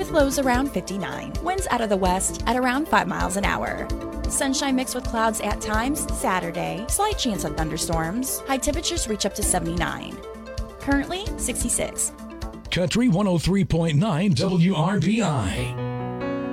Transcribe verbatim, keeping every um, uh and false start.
with lows around fifty-nine. Winds out of the west at around five miles an hour. Sunshine mixed with clouds at times Saturday. Slight chance of thunderstorms. High temperatures reach up to seventy-nine. Currently sixty-six. Country one oh three point nine W R B I.